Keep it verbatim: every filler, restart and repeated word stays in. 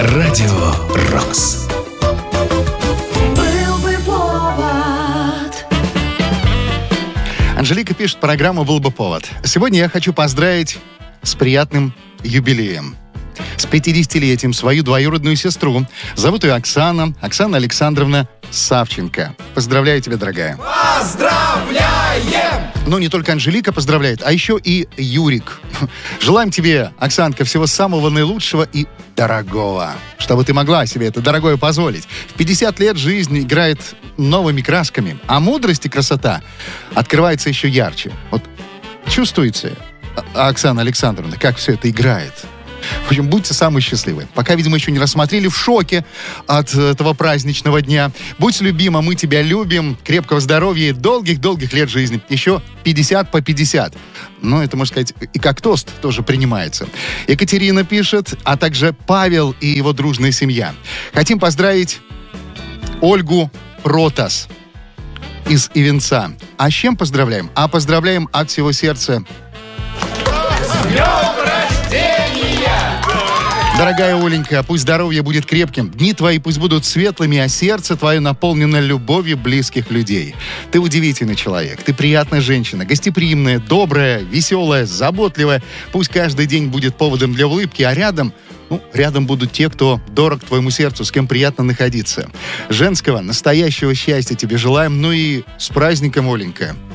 Радио Рокс. Был бы повод. Анжелика пишет программу «Был бы повод». Сегодня я хочу поздравить с приятным юбилеем. С пятидесятилетием свою двоюродную сестру. Зовут ее Оксана. Оксана Александровна Савченко. Поздравляю тебя, дорогая. Поздравляем! Ну, не только Анжелика поздравляет, а еще и Юрик. Желаем тебе, Оксанка, всего самого наилучшего и дорогого. Чтобы ты могла себе это дорогое позволить. В пятьдесят лет жизнь играет новыми красками, а мудрость и красота открывается еще ярче. Вот чувствуете, Оксана Александровна, как все это играет? В общем, будьте самые счастливые. Пока, видимо, еще не рассмотрели, в шоке от этого праздничного дня. Будь любима, мы тебя любим. Крепкого здоровья и долгих-долгих лет жизни. Еще пятьдесят по пятьдесят. Ну, это, можно сказать, и как тост тоже принимается. Екатерина пишет, а также Павел и его дружная семья. Хотим поздравить Ольгу Протас из Ивенца. А с чем поздравляем? А поздравляем от всего сердца. Дорогая Оленька, пусть здоровье будет крепким, дни твои пусть будут светлыми, а сердце твое наполнено любовью близких людей. Ты удивительный человек, ты приятная женщина, гостеприимная, добрая, веселая, заботливая. Пусть каждый день будет поводом для улыбки, а рядом, ну, рядом будут те, кто дорог твоему сердцу, с кем приятно находиться. Женского, настоящего счастья тебе желаем, ну и с праздником, Оленька.